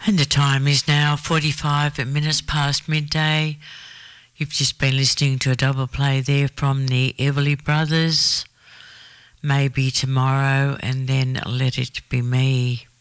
And the time is now 45 minutes past midday. You've just been listening to a double play there from the Everly Brothers, Maybe Tomorrow, and then Let It Be Me.